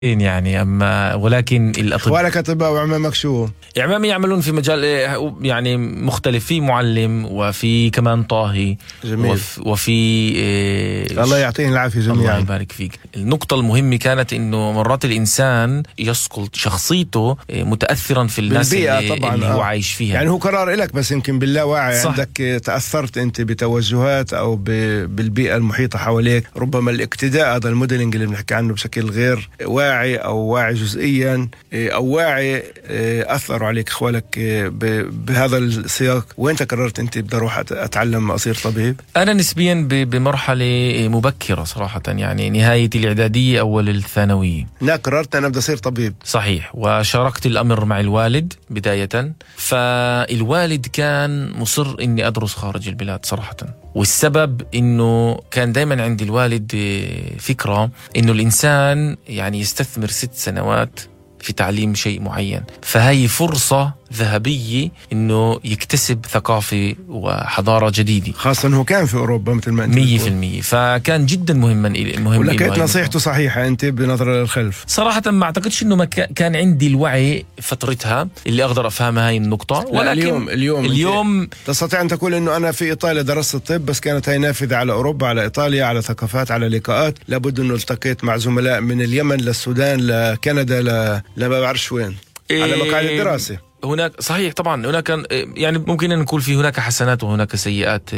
يعني. أما ولكن أخوالك أطباء وعمامك شو؟ عمامي يعملون في مجال يعني مختلف، في معلم وفي كمان طاهي. جميل. وفي الله يعطيهم العافية جميعا. الله يبارك فيك. النقطة المهمة كانت إنه مرات الإنسان يسقط شخصيته متأثرا في الناس بالبيئة طبعا اللي هو عايش فيها. يعني هو قرار إلك بس يمكن باللاوعي صح. عندك تأثرت أنت بتوجهات أو بالبيئة المحيطة حواليك. ربما الاقتداء، هذا الموديلنج اللي بنحكي عنه بشكل غير واعي أو واعي جزئيا أو واعي، أثروا عليك إخوالك بهذا السياق. وأنت قررت أنت بدي أروح أتعلم أصير طبيب؟ أنا نسبيا بمرحلة مبكرة صراحة، يعني نهاية الإعدادية أول الثانوية. لا، قررت أنا بدي أصير طبيب. صحيح. وشاركت الأمر مع الوالد بداية، فالوالد كان مصر إني أدرس خارج البلاد صراحة. والسبب إنه كان دايما عند الوالد فكرة إنه الإنسان يعني يستثمر 6 سنوات في تعليم شيء معين، فهي فرصة ذهبية إنه يكتسب ثقافة وحضارة جديدة، خاصة إنه كان في أوروبا مثل ما أنت 100%. فكان جدا مهم. ولكن نصيحته صحيحة أنت بنظرة للخلف؟ صراحة ما أعتقدش إنه كان عندي الوعي فترتها اللي أقدر أفهمها هاي النقطة. ولكن اليوم تستطيع أن تقول إنه أنا في إيطاليا درست الطب، بس كانت هاي نافذة على أوروبا، على إيطاليا، على ثقافات، على لقاءات. لابد إنه التقيت مع زملاء من اليمن للسودان لكندا لا ما بعرف وين على مقاعد الدراسة. هناك صحيح طبعا هناك يعني ممكن أن نقول في هناك حسنات وهناك سيئات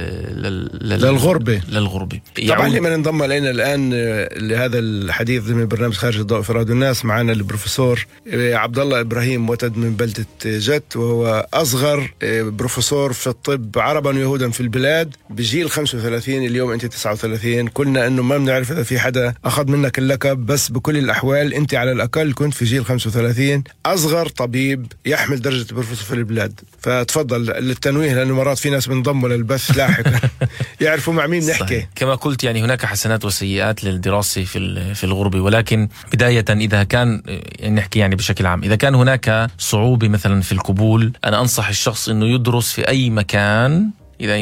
للغربة. طبعا لمن انضم إلينا الآن لهذا الحديث ضمن برنامج خارج الضوء في راديو الناس، معنا البروفيسور عبد الله إبراهيم وتد من بلدة جت، وهو أصغر بروفيسور في الطب عربا ويهودا في البلاد بجيل 35. اليوم أنت 39. قلنا أنه ما بنعرف إذا في حدا أخذ منك اللقب، بس بكل الأحوال أنت على الأقل كنت في جيل 35 أصغر طبيب يحمل درجة بروفيسور في البلاد. فتفضل للتنويه، لأنه مرات في ناس بنضموا للبث لاحقا يعرفوا مع مين نحكي. كما قلت يعني هناك حسنات وسيئات للدراسة في الغربة. ولكن بداية إذا كان نحكي يعني بشكل عام، إذا كان هناك صعوبة مثلا في القبول، أنا أنصح الشخص إنه يدرس في أي مكان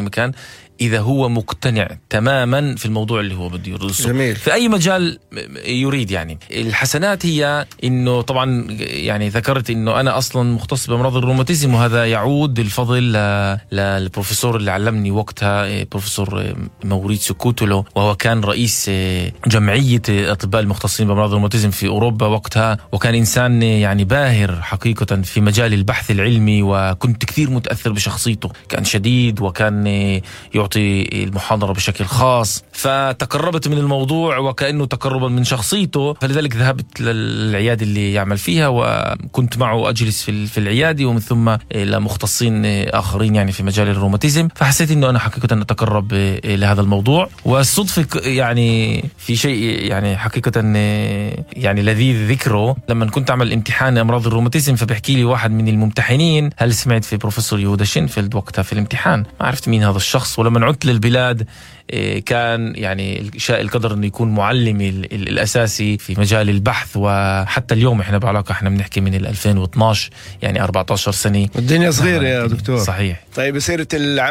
إذا هو مقتنع تماما في الموضوع اللي هو بده يدرسه. جميل. في أي مجال يريد. يعني الحسنات هي إنه طبعا يعني ذكرت إنه أنا أصلا مختص بأمراض الروماتيزم، وهذا يعود الفضل للبروفيسور اللي علمني وقتها، بروفيسور موريتسيو كوتولو، وهو كان رئيس جمعية أطباء المختصين بأمراض الروماتيزم في أوروبا وقتها، وكان إنسان يعني باهر حقيقة في مجال البحث العلمي، وكنت كثير متأثر بشخصيته. كان شديد وكان يعطي المحاضرة بشكل خاص، فتقربت من الموضوع وكأنه تقربا من شخصيته. فلذلك ذهبت للعيادة اللي يعمل فيها، وكنت معه أجلس في العيادة، ومن ثم لمختصين آخرين يعني في مجال الروماتيزم. فحسيت إنه أنا حقيقة أتقرب لهذا الموضوع. والصدفة يعني في شيء يعني حقيقة يعني لذيذ ذكره، لما كنت أعمل امتحان أمراض الروماتيزم، فبحكي لي واحد من الممتحنين: هل سمعت في بروفيسور يهودا شينفيلد؟ وقتها في الامتحان ما عرفت مين هذا الشخص. ولما عدت للبلاد كان يعني شاء القدر انه يكون معلمي الاساسي في مجال البحث. وحتى اليوم احنا بعلاقه، احنا بنحكي من 2012، يعني 14 سنه. الدنيا صغيره يا دكتور. صحيح. طيب سيره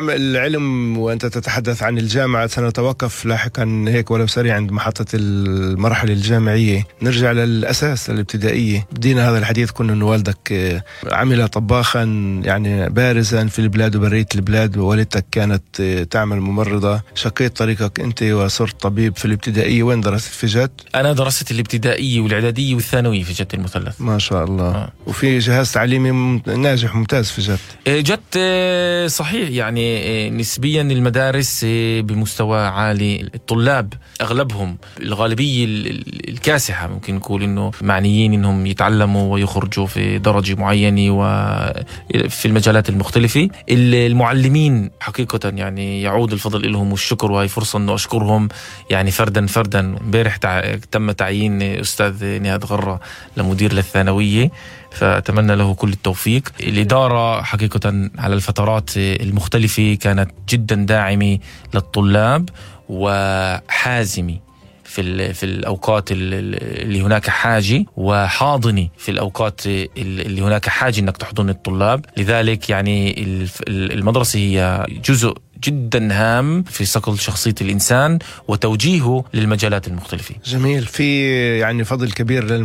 العلم وانت تتحدث عن الجامعه، سنتوقف لاحقا هيك ولو سريع عند محطه المرحله الجامعيه. نرجع للاساس الابتدائيه. بدينا هذا الحديث كنا انه والدك عمل طباخا يعني بارزا في البلاد وبريه البلاد، ووالدتك كانت تعمل ممرضه. شقيت طريقك أنت وصرت طبيب في الابتدائية. وين درست؟ في جت؟ أنا درست الابتدائية والإعدادية والثانوية في جت المثلث. ما شاء الله. وفي جهاز تعليمي ناجح ممتاز في جت. جت صحيح، يعني نسبيا المدارس بمستوى عالي. الطلاب أغلبهم، الغالبية الكاسحة ممكن نقول إنه معنيين إنهم يتعلموا ويخرجوا في درجة معينة وفي المجالات المختلفة. المعلمين حقيقة يعني يعود الفضل لهم والشكر، وهي فرصة أنه أشكرهم يعني فردا. امبارح تم تعيين أستاذ نهاد غرة لمدير للثانوية، فأتمنى له كل التوفيق. الإدارة حقيقة على الفترات المختلفة كانت جدا داعمة للطلاب وحازمة في الأوقات اللي هناك حاجة، وحاضني في الأوقات اللي هناك حاجة أنك تحضن الطلاب. لذلك يعني المدرسة هي جزء جدا هام في صقل شخصية الإنسان وتوجيهه للمجالات المختلفة. جميل. في يعني فضل كبير